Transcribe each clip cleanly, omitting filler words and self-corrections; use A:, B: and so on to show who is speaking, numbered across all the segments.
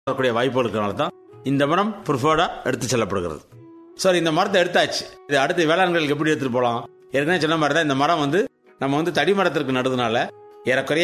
A: வரக்கூடிய வாய்ப்புகள் இருக்கிறனால தான் இந்த மரம் ப்ரிஃபர்டா எடுத்து செல்லப்படுகிறது. சார், இந்த மரத்தை எடுத்தாச்சு. இது அடுத்து வேளாண்களுக்கு எப்படி எடுத்துட்டு போகலாம்? ஏற்கனவே சொன்ன மாதிரி தான் இந்த மரம் நம்ம தடி மரத்திற்கு நடுறதுனால ஏறக்குறைய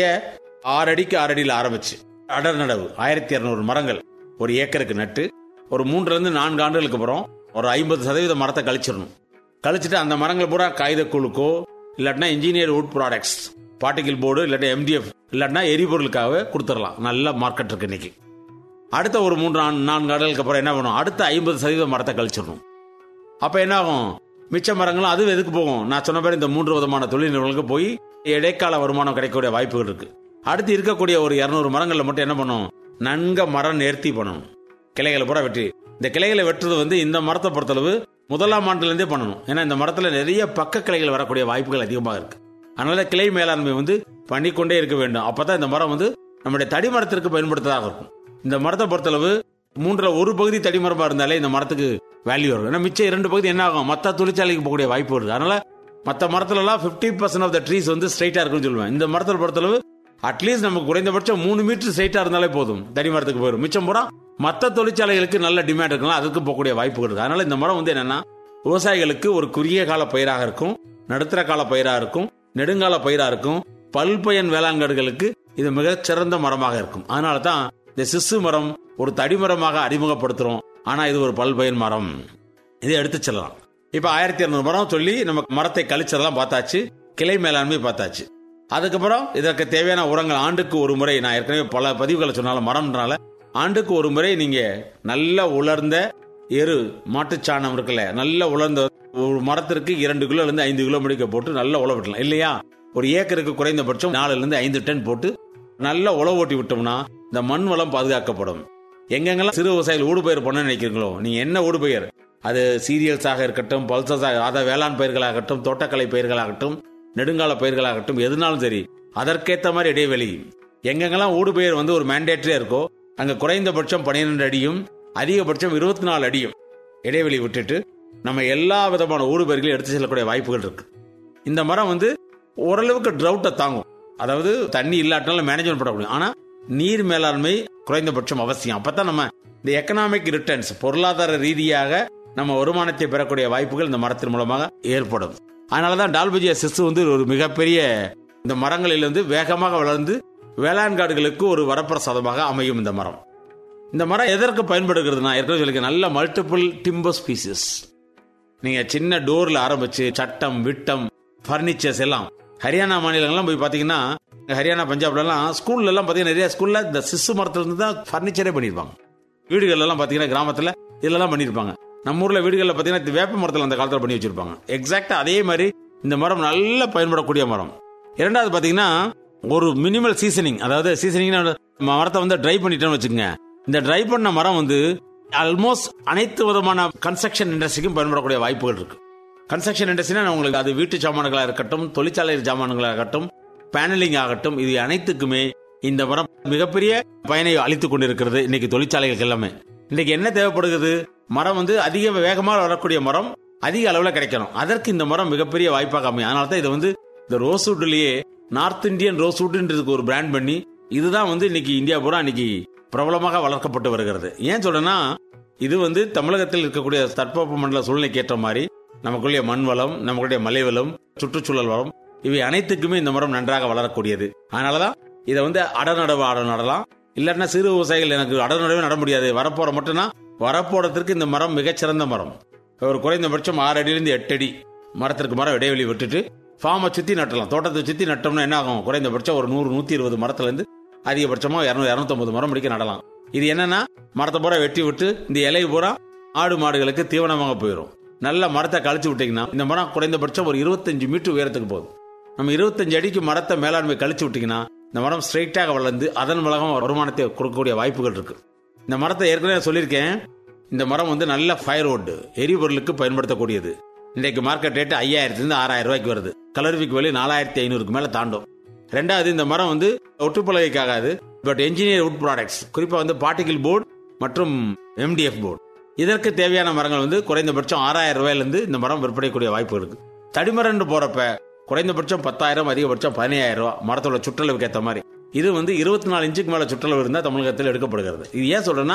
A: 6 அடிக்கு 6 அடியில் ஆரம்பிச்சு அடர் நடவு 1200 மரங்கள் ஒரு ஏக்கருக்கு நட்டு ஒரு 3-4 ஆண்டுகளுக்கு அப்புறம் ஒரு 50% மரத்தை கழிச்சிட்டு அந்த மரங்கள் பூரா காகித குழுக்கோ இல்லாட்டினா engineer would products, particle board இல்லாட்டி MDF இல்லாட்டினா எரிபொருளுக்காக கொடுத்துடலாம். நல்ல மார்க்கெட் இருக்கு இன்னைக்கு. அடுத்த ஒரு 3-4 ஆண்டுகளுக்கு அப்புறம் என்ன பண்ணும்? அடுத்த 50% மரத்தை கழிச்சிடணும். அப்ப என்ன ஆகும்? மிச்ச மரங்களும் அது எதுக்கு போகும்? நான் சொன்ன மாதிரி இந்த 3 விதமான தொழில் நிறுவனங்களுக்கு போய் இடைக்கால வருமானம் கிடைக்கக்கூடிய வாய்ப்புகள் இருக்கு. அடுத்து இருக்கக்கூடிய ஒரு 200 மரங்கள்ல மட்டும் என்ன பண்ணும்? நன்க மரம் நேர்த்தி பண்ணணும். கிளைகளை பூரா வெட்டி, இந்த கிளைகளை வெட்டுறது இந்த மரத்தை பொறுத்தளவு 1ஆம் ஆண்டுல இருந்தே பண்ணணும். ஏன்னா இந்த மரத்துல நிறைய பக்க கிளைகள் வரக்கூடிய வாய்ப்புகள் அதிகமாக இருக்கு. அதனால கிளை மேலாண்மை பண்ணிக்கொண்டே இருக்க வேண்டும். அப்பதான் இந்த மரம் நம்முடைய தடி மரத்திற்கு பயன்படுத்ததாக இருக்கும். இந்த மரத்தை பொறுத்தளவு 3ல் 1 பகுதி தடி மரமா இருந்தாலே இந்த மரத்துக்கு வேல்யூ இருக்கும். ஏன்னா மிச்சம் 2 பகுதி என்ன ஆகும்? மற்ற தொழிற்சாலைக்கு போகக்கூடிய வாய்ப்பு இருக்கு. அதனால மற்ற மரத்துல எல்லாம் 50% ஆஃப் த ட்ரீஸ் ஸ்ட்ரைட்டா இருக்குன்னு சொல்லுவேன். இந்த மரத்தை பொறுத்தளவு அட்லீஸ்ட் நமக்கு குறைந்தபட்சம் 3 மீட்டர் ஸ்ட்ரைட்டா இருந்தாலே போதும், தடி மரத்துக்கு போயிடும். மிச்சம் பூரா மற்ற தொழிற்சாலைகளுக்கு நல்ல டிமாண்ட் இருக்கலாம், அதுக்கு போகக்கூடிய வாய்ப்புகள் இருக்கு. அதனால இந்த மரம் என்னன்னா விவசாயிகளுக்கு ஒரு குறுகிய கால பயிராக இருக்கும், நடுத்தர கால பயிராக இருக்கும், நெடுங்கால பயிராக இருக்கும். பல்பயன் வேளாண்களுக்கு இது மிகச்சிறந்த மரமாக இருக்கும். அதனால தான் இந்த சிசு மரம் ஒரு தடிமரமாக அறிமுகப்படுத்துறோம். ஆனா இது ஒரு பல்பயன் மரம், இதை எடுத்து செல்லலாம். இப்ப 1200 மரம் சொல்லி நமக்கு மரத்தை கழிச்சதெல்லாம் பார்த்தாச்சு, கிளை மேலாண்மை பார்த்தாச்சு. அதுக்கப்புறம் இதற்கு தேவையான உரங்கள் ஆண்டுக்கு ஒரு முறை, நான் ஏற்கனவே பல பதிவுகளை சொன்னாலும் மரம்னால ஆண்டுக்கு ஒரு முறை நீங்க நல்ல உலர்ந்த எரு மாட்டுச்சாணம் இருக்குல்ல, நல்ல உலர்ந்த ஒரு மரத்திற்கு 2 கிலோ 5 கிலோ முடிக்க போட்டு நல்லா உழவு விட்டலாம் இல்லையா? ஒரு ஏக்கருக்கு குறைந்தபட்சம் 4-5 டன் போட்டு நல்லா உழவு ஓட்டி விட்டோம்னா இந்த மண் வளம் பாதுகாக்கப்படும். எங்கெங்கெல்லாம் சிறு விவசாயிகள் ஊடுபயிர் பண்ண நினைக்கிறீங்களோ, நீங்க என்ன ஊடுபயிர், அது சீரியல்ஸாக இருக்கட்டும், பல்சஸாக, அதாவது வேளாண் பயிர்களாகட்டும், தோட்டக்கலை பயிர்களாகட்டும், நெடுங்கால பயிர்களாகட்டும், எதுனாலும் சரி அதற்கேற்ற மாதிரி இடைவெளி. எங்கெங்கெல்லாம் ஊடுபயிர் ஒரு மேண்டேட்டரியா இருக்கோ அங்க குறைந்தபட்சம் 12 அடியும் அதிகபட்சம் 24 அடியும் இடைவெளி விட்டுட்டு நம்ம எல்லா விதமான ஊடுபயிர்களையும் எடுத்து செல்லக்கூடிய வாய்ப்புகள் இருக்கு. இந்த மரம் ஓரளவுக்கு ட்ரவுட்டை தாங்கும். அதாவது தண்ணி இல்லாட்டினாலும் மேனேஜ்மெண்ட் பண்ண முடியும். ஆனா நீர் மேலாண்மை குறைந்தபட்சம் அவசியம். அப்பதான் நம்ம இந்த எக்கனாமிக் ரிட்டர்ன்ஸ், பொருளாதார ரீதியாக நம்ம வருமானத்தை பெறக்கூடிய வாய்ப்புகள் இந்த மரத்தின் மூலமாக ஏற்படும். அதனாலதான் டால்பஜியா சிசு ஒரு மிகப்பெரிய இந்த மரங்களில் வேகமாக வளர்ந்து வேளாண் காடுகளுக்கு ஒரு வரப்பிரசாதமாக அமையும். இந்த மரம் எதற்கு பயன்படுகிறதுனா, ஏற்கனவே சொல்லிருக்கேன், நல்ல மல்டிபிள் டிம்பர் ஸ்பீசிஸ். நீங்க சின்ன டோர்ல ஆரம்பிச்சு சட்டம், விட்டம், பர்னிச்சர்ஸ் எல்லாம் ஹரியானா மாநிலங்கள்லாம் போய் பாத்தீங்கன்னா, ஹரியானா பஞ்சாப்ல எல்லாம் ஸ்கூல்ல எல்லாம் பாத்தீங்கன்னா நிறைய ஸ்கூல்ல இந்த சிசு மரத்துல இருந்து தான் பர்னிச்சரே பண்ணிருப்பாங்க. வீடுகள் எல்லாம் பாத்தீங்கன்னா கிராமத்துல இதெல்லாம் பண்ணிருப்பாங்க. நம்ம ஊர்ல வீடுகள்ல பாத்தீங்கன்னா வேப்ப மரத்துல அந்த காலத்துல பண்ணி வச்சிருப்பாங்க. எக்ஸாக்டா அதே மாதிரி இந்த மரம் நல்ல பயன்படக்கூடிய மரம். இரண்டாவது பாத்தீங்கன்னா ஒரு மினிமல் சீசனிங், அதாவது சீசனிங் மரத்தை ட்ரை பண்ணிட்டோம்னு வச்சுக்கோங்க. இந்த ட்ரை பண்ண மரம் ஆல்மோஸ்ட் அனைத்து விதமான கன்ஸ்ட்ரக்ஷன் இண்டஸ்ட்ரிக்கும் பயன்படக்கூடிய வாய்ப்புகள் இருக்கு. கன்ஸ்ட்ரக்ஷன் இண்டஸ்ட்ரினா உங்களுக்கு அது வீட்டு சாமான்களா இருக்கட்டும், தொழிற்சாலை சாமான்களா இருக்கட்டும், பேனலிங் ஆகட்டும், இது அனைத்துக்குமே இந்த மரம் மிகப்பெரிய பயனை அளித்துக் கொண்டிருக்கிறது. இன்னைக்கு தொழிற்சாலைகளுக்கு எல்லாமே இன்னைக்கு என்ன தேவைப்படுகிறது? மரம் அதிக வேகமாக வரக்கூடிய மரம் அதிக அளவில் கிடைக்கணும். அதற்கு இந்த மரம் மிகப்பெரிய வாய்ப்பாக அமையும். அதனால தான் இது இந்த ரோஸ்வுட்லயே நார்த் இந்தியன் ரோஸ்வுட்ன்றதுக்கு ஒரு பிராண்ட் பண்ணி இதுதான் இன்னைக்கு இந்தியா பூரா இன்னைக்கு பிரபலமாக வளர்க்கப்பட்டு வருகிறது. ஏன் சொல்றேன்னா, இது தமிழகத்தில் இருக்கக்கூடிய தட்பவெப்ப மண்டல சூழ்நிலைக்கு ஏற்ற மாதிரி நமக்குள்ள மண் வளம், நமக்குடைய மலை வளம், சுற்றுச்சூழல் வளம், இவை அனைத்துக்குமே இந்த மரம் நன்றாக வளரக்கூடியது. அதனாலதான் இதை அடநடவு நடலாம். இல்லாட்டினா சிறு விவசாயிகள் எனக்கு அடநடவே நட முடியாது, வரப்போற மட்டும்னா வரப்போறதுக்கு இந்த மரம் மிகச்சிறந்த மரம். ஒரு குறைந்தபட்சம் 6 அடியிலிருந்து 8 அடி மரத்திற்கு மரம் இடைவெளி விட்டுட்டு ஃபார்மை சுத்தி நட்டலாம். தோட்டத்தை சுத்தி நட்டோம்னா என்ன ஆகும்? குறைந்தபட்சம் ஒரு 100-120 மரத்துல இருந்து அதிகபட்சமா 200-250 மரம் முடிக்க நடலாம். இது என்னன்னா, மரத்தை பூரா வெட்டி விட்டு இந்த இலை பூரா ஆடு மாடுகளுக்கு தீவனமாக போயிடும். நல்ல மரத்தை கழிச்சு விட்டீங்கன்னா இந்த மரம் குறைந்தபட்சம் ஒரு 25 மீட்டர் உயரத்துக்கு போகுது. நம்ம 25 அடிக்கு மரத்தை மேலாண்மை கழிச்சு விட்டீங்கன்னா இந்த மரம் ஸ்ட்ரைட்டாக வளர்ந்து அதன் மூலமாக வருமானத்தை கொடுக்கக்கூடிய வாய்ப்புகள் இருக்கு. இந்த மரத்தை ஏற்கனவே சொல்லியிருக்கேன், இந்த மரம் நல்ல ஃபயர்வுட், எரிபொருளுக்கு பயன்படுத்தக்கூடியது. இன்றைக்கு மார்க்கெட் ரேட் 5000-6000 ரூபாய்க்கு வருது. கலரிஃபிக் விலை 4500க்கு மேல தாண்டும். ரெண்டாவது, இந்த மரம் ஒட்டுப்பலகைக்காகாது, பட் என்ஜினியர் வுட் ப்ராடக்ட்ஸ், குறிப்பா பார்ட்டிகல் போர்டு மற்றும் MDF போர்டு, இதற்கு தேவையான மரங்கள் குறைந்தபட்சம் 6000 ரூபாயிலிருந்து இந்த மரம் விற்பனைக்கூடிய வாய்ப்பு இருக்கு. தடிமரம் போறப்ப குறைந்தபட்சம் 10,000, அதிகபட்சம் 15,000 ரூபாய் மரத்தோட சுற்றளவுக்கு ஏற்ற மாதிரி. இது 24 இன்ச்சுக்கு மேல சுற்றளவு இருந்தா தமிழகத்தில் எடுக்கப்படுகிறது. இது ஏன் சொல்றேன்னா,